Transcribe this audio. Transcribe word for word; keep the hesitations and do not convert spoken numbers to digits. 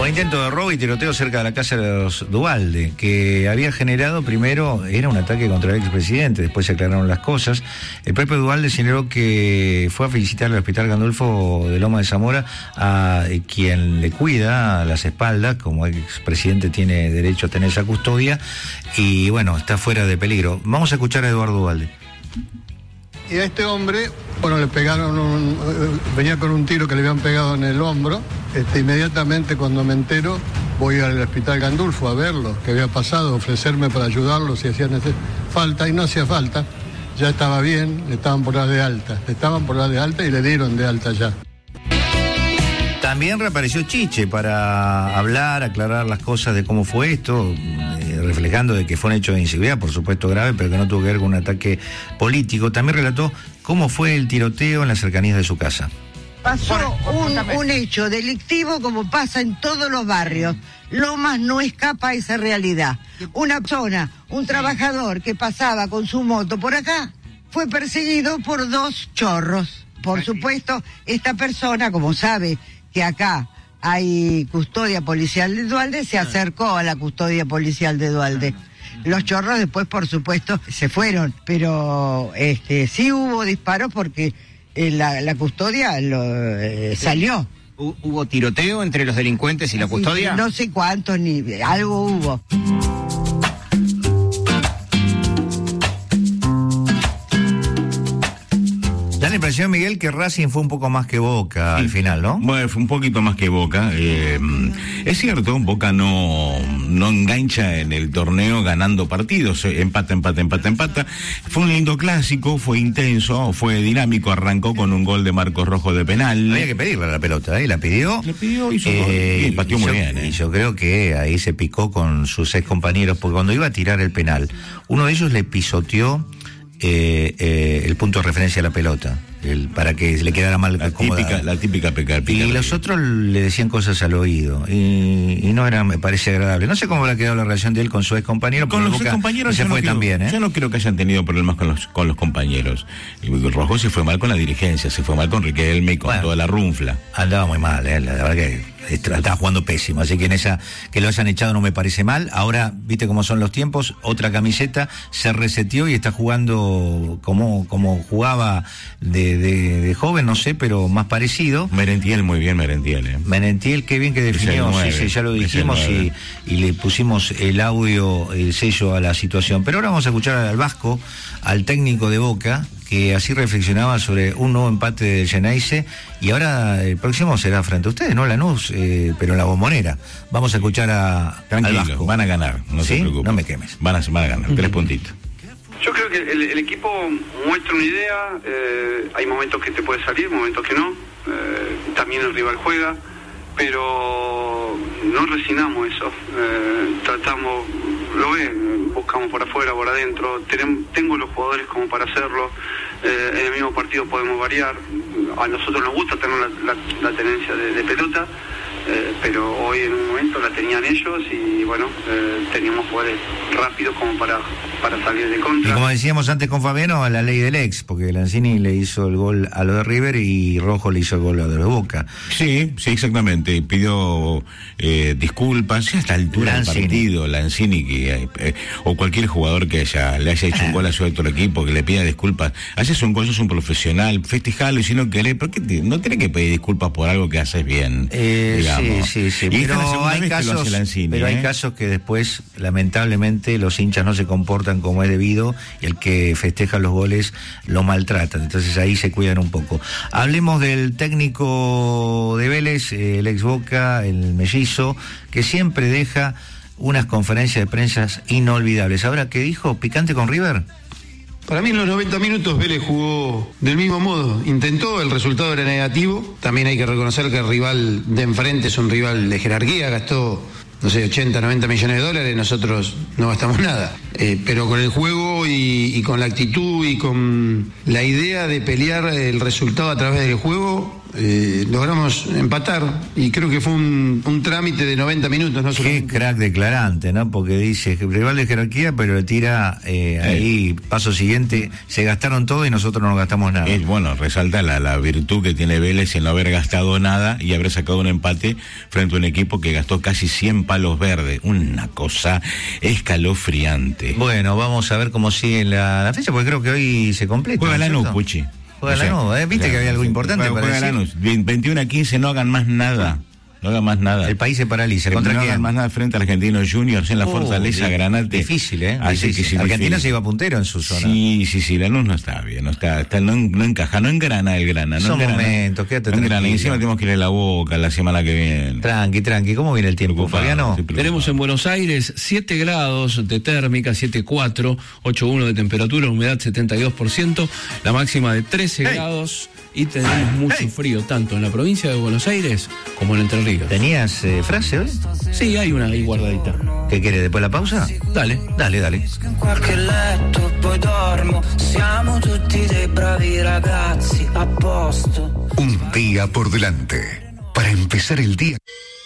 Hubo intento de robo y tiroteo cerca de la casa de los Duhalde, que había generado primero, era un ataque contra el expresidente, después se aclararon las cosas. El propio Duhalde señaló que fue a felicitar al Hospital Gandolfo de Loma de Zamora a quien le cuida a las espaldas, como el expresidente tiene derecho a tener esa custodia, y bueno, está fuera de peligro. Vamos a escuchar a Eduardo Duhalde. Y a este hombre, bueno, le pegaron, un, venía con un tiro que le habían pegado en el hombro. Este, inmediatamente cuando me entero, voy al Hospital Gandolfo a verlo, qué había pasado, ofrecerme para ayudarlo si hacía falta, y no hacía falta. Ya estaba bien, le estaban por dar de alta, le estaban por dar de alta y le dieron de alta ya. También reapareció Chiche para hablar, aclarar las cosas de cómo fue esto, eh, reflejando de que fue un hecho de inseguridad, por supuesto grave, pero que no tuvo que ver con un ataque político. También relató cómo fue el tiroteo en las cercanías de su casa. Pasó un, un hecho delictivo como pasa en todos los barrios. Lomas no escapa a esa realidad. Una persona, un trabajador que pasaba con su moto por acá, fue perseguido por dos chorros. Por supuesto, esta persona, como sabe que acá hay custodia policial de Duhalde, se acercó a la custodia policial de Duhalde. Los chorros después, por supuesto, se fueron, pero este sí hubo disparos porque eh, la, la custodia lo, eh, salió. ¿Hubo tiroteo entre los delincuentes y la custodia? No sé cuántos, ni algo hubo. Da la impresión, Miguel, que Racing fue un poco más que Boca al final, ¿no? Bueno, fue un poquito más que Boca. Eh, es cierto, Boca no, no engancha en el torneo ganando partidos. Empata, empata, empata, empata. Fue un lindo clásico, fue intenso, fue dinámico. Arrancó con un gol de Marcos Rojo de penal. Había que pedirle la pelota, ¿eh? La pidió. Le pidió, hizo eh, gol. Y pateó muy yo, bien, ¿eh? Y yo creo que ahí se picó con sus ex compañeros, porque cuando iba a tirar el penal, uno de ellos le pisoteó Eh, eh, el punto de referencia a la pelota, el, para que le quedara mal la típica, la típica pecar, y los otros le decían cosas al oído y, y no era, me parece agradable. No sé cómo habrá quedado la relación de él con su ex compañero. Con los ex compañeros se fue no también, ¿eh? Yo no creo que hayan tenido problemas con los con los compañeros. El Rojo se fue mal con la dirigencia, se fue mal con Riquelme y con bueno, toda la runfla. Andaba muy mal, ¿eh? La verdad que estaba jugando pésimo, así que en esa que lo hayan echado no me parece mal. Ahora, viste cómo son los tiempos, otra camiseta, se reseteó y está jugando como, como jugaba de, de, de joven, no sé, pero más parecido. Merentiel, muy bien Merentiel, ¿eh? Merentiel, qué bien que definió, sí, sí, ya lo dijimos y, y le pusimos el audio, el sello a la situación. Pero ahora vamos a escuchar al Vasco, al técnico de Boca, que así reflexionaba sobre un nuevo empate del Geneise, y ahora el próximo será frente a ustedes, ¿no? Lanús, eh, pero en la Bombonera. Vamos a escuchar a Tranquilo, al Vasco. Van a ganar, no ¿Sí? se preocupen. No me quemes. Van a, van a ganar, uh-huh. Tres puntitos. Yo creo que el, el equipo muestra una idea, eh, hay momentos que te puede salir, momentos que no, eh, también el rival juega, pero no resignamos eso, eh, tratamos, lo ven, buscamos por afuera, por adentro, tenemos, tengo los jugadores como para hacerlo, eh, en el mismo partido podemos variar, a nosotros nos gusta tener la, la, la tenencia de, de pelota, eh, pero hoy en un momento la tenían ellos y bueno, eh, teníamos jugadores rápidos como para, para salir de contra. Y como decíamos antes con Fabiano, a la ley del ex, porque Lanzini le hizo el gol a lo de River y Rojo le hizo el gol a lo de Boca. Sí, sí, exactamente, pidió eh, disculpas, ya a esta altura Lanzini. del partido, Lanzini, que, eh, o cualquier jugador que haya, le haya hecho un gol a su otro equipo, que le pida disculpas, haces un gol, sos un profesional, festejalo y si no querés, ¿por qué te, no tenés que pedir disculpas por algo que haces bien? Eh, digamos. Sí, sí, sí, y pero, hay casos, Lanzini, pero ¿eh? hay casos que después, lamentablemente, los hinchas no se comportan como es debido y el que festeja los goles lo maltratan, entonces ahí se cuidan un poco. Hablemos del técnico de Vélez, el ex Boca, el mellizo, que siempre deja unas conferencias de prensa inolvidables. Ahora, ¿qué dijo? ¿Picante con River? Para mí en los noventa minutos Vélez jugó del mismo modo, intentó, el resultado era negativo, también hay que reconocer que el rival de enfrente es un rival de jerarquía, gastó, no sé, ochenta, noventa millones de dólares, nosotros no gastamos nada, eh, pero con el juego y, y con la actitud y con la idea de pelear el resultado a través del juego, eh, logramos empatar y creo que fue un, un trámite de noventa minutos. No Qué crack declarante, ¿no? Porque dice que rival de jerarquía, pero le tira eh, ahí, paso siguiente, se gastaron todo y nosotros no gastamos nada. Es, bueno, resalta la, la virtud que tiene Vélez en no haber gastado nada y haber sacado un empate frente a un equipo que gastó casi cien palos verdes. Una cosa escalofriante. Bueno, vamos a ver cómo sigue la, la fecha, porque creo que hoy se completa. Juega Lanús, Puchi. Juega Lanús, ¿eh? ¿Viste claro, que había algo importante juega, para juega decir? Lanús, veintiuno a quince, no hagan más nada. No haga más nada. El país se paraliza. ¿Contra no quién? hagan más nada frente al Argentinos Juniors en la oh, Fortaleza Granate. Difícil, ¿eh? Así difícil. que sí, Argentina difícil. se iba puntero en su zona. Sí, sí, sí. Lanús no está bien. No está, está no, no encaja. No engrana el grana. No Son engrana, momentos, quédate no engrana. Y encima tenemos que ir a la Boca la semana que viene. Tranqui, tranqui. ¿Cómo viene el tiempo, Fabiano? Tenemos en Buenos Aires siete grados de térmica, siete coma cuatro, ocho coma uno de temperatura, humedad setenta y dos por ciento, la máxima de trece hey. grados. Y tenemos mucho hey. frío, tanto en la provincia de Buenos Aires como en Entre Ríos. ¿Tenías eh, frase hoy? Sí, hay una ahí guardadita. ¿Qué quieres, después de la pausa? Dale. Dale, dale. Un día por delante, para empezar el día.